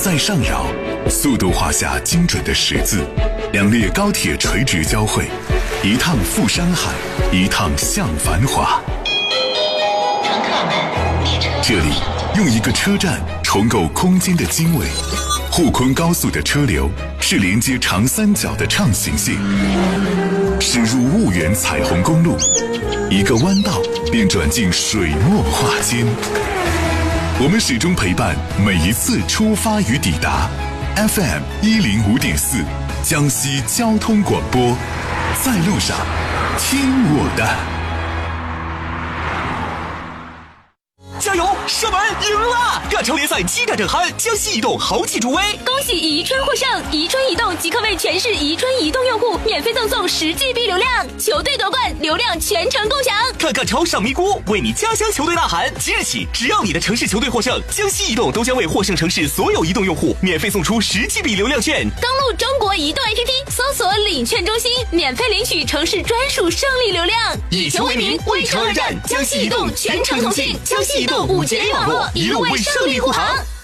在上扰，速度画下精准的十字，两列高铁垂直交汇，一趟赴山海，一趟向繁华。 乘客们，列车这里用一个车站重构空间的经纬。沪昆高速的车流是连接长三角的畅行线，驶入婺源彩虹公路，一个弯道便转进水墨画间。我们始终陪伴每一次出发与抵达。FM 105.4，江西交通广播，在路上，听我的。 加油！射门赢了！亚超联赛激战正酣，江西移动豪气助威， 恭喜宜春获胜！宜春移动即刻为全市宜春移动用户免费赠送10GB 流量，球队夺冠，流量全程共享。 看看超上咪咕，为你家乡球队呐喊！即日起，只要你的城市球队获胜，江西移动都将为获胜城市所有移动用户免费送出10GB 流量券。 登录中国移动 APP， 搜索领券中心，免费领取城市专属胜利流量。 以球为名，为城而战，江西移动全程同信，江西移动5G 网络，一路为胜利护航。